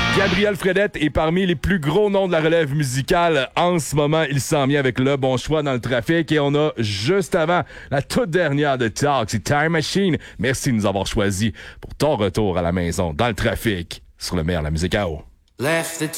Gabriel Fredette est parmi les plus gros noms de la relève musicale. En ce moment, il s'en vient avec le bon choix dans le trafic. Et on a juste avant la toute dernière de Talk, c'est Time Machine. Merci de nous avoir choisis pour ton retour à la maison dans le trafic sur le meilleur de la musique à eau. Left the